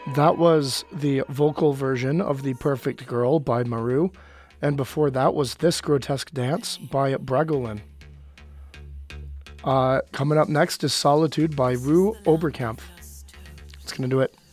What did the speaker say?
That was the vocal version of The Perfect Girl by Maru. And before that was This Grotesque Dance by Bregolin. Coming up next is Solitude by Rue Oberkampf. It's going to do it.